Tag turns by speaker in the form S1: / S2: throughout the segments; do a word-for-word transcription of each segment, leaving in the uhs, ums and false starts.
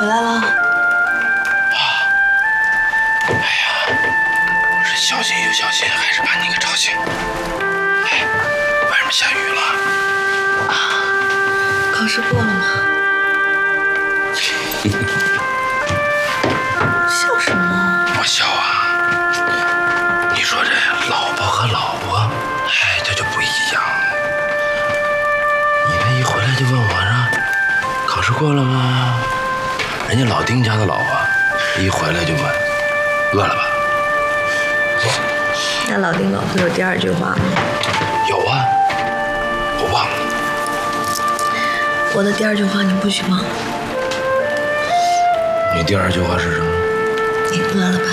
S1: 回来了。
S2: 啊！哎呀，我是小心又小心，还是把你给吵醒。哎，外面下雨了。
S1: 啊，考试过了吗？笑什么？
S2: 我笑啊！你说这老婆和老婆，哎，这就不一样了。你这一回来就问我说，考试过了吗？人家老丁家的老婆一回来就问，饿了吧？
S1: 那老丁老婆有第二句话吗？
S2: 有啊，我忘了。
S1: 我的第二句话你不许忘。
S2: 你第二句话是什么？
S1: 你饿了吧？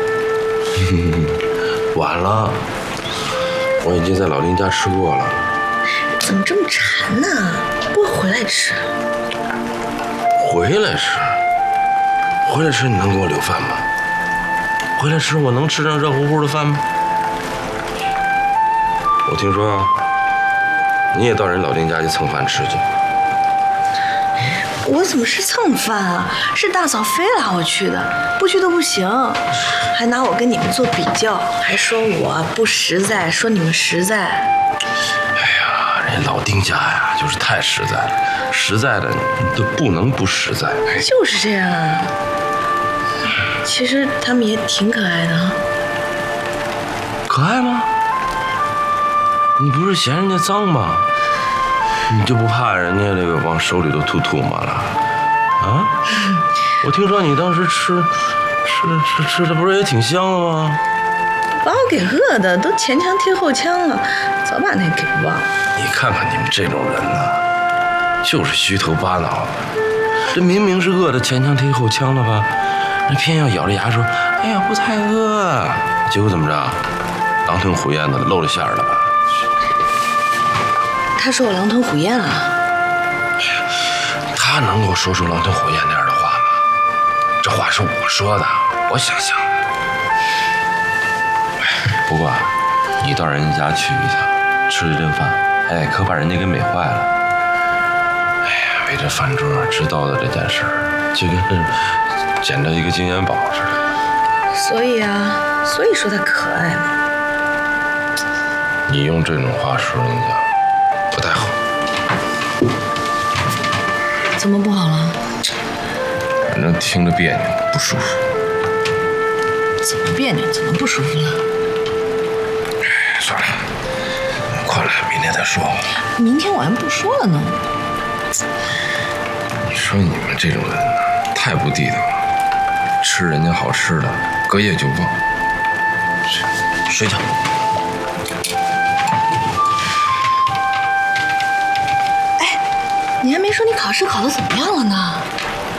S2: 晚了，我已经在老丁家吃过了。
S1: 怎么这么馋呢？不会回来吃？
S2: 回来吃，回来吃，你能给我留饭吗？回来吃，我能吃上热乎乎的饭吗？我听说啊，你也到人老丁家去蹭饭吃去。
S1: 我怎么是蹭饭啊？是大嫂非拉我去的，不去都不行，还拿我跟你们做比较，还说我不实在，说你们实在。
S2: 哎呀，人老丁家呀，就是太实在了，实在的都不能不实在。
S1: 就是这样啊。其实他们也挺可爱的。
S2: 可爱吗？你不是嫌人家脏吗？你就不怕人家这个往手里头吐唾沫了？啊？我听说你当时吃吃吃吃的不是也挺香的吗？
S1: 把我给饿的都前腔贴后腔了，早把那给忘了。
S2: 你看看你们这种人呐，就是虚头巴脑的。这明明是饿的前腔贴后腔了吧，人偏要咬着牙说：“哎呀，不太饿。”结果怎么着？狼吞虎咽的露了馅儿了吧？
S1: 他说我狼吞虎咽了。
S2: 他能够说出狼吞虎咽那样的话吗？这话是我说的，我想象的。不过啊，你到人家家去一趟，吃这顿饭，哎，可把人家给美坏了。哎呀，为这饭桌知道的这件事儿，就跟捡着一个金元宝似的。
S1: 所以啊，所以说他可爱嘛。
S2: 你用这种话说人家，不太好。
S1: 怎么不好了？
S2: 反正听着别扭，不舒服。
S1: 怎么别扭？怎么不舒服了？
S2: 哎，算了，快了，明天再说吧。
S1: 明天我还不说了呢。
S2: 你说你们这种人呢，太不地道了，吃人家好吃的，隔夜就忘。睡觉。
S1: 你还没说你考试考得怎么样了呢？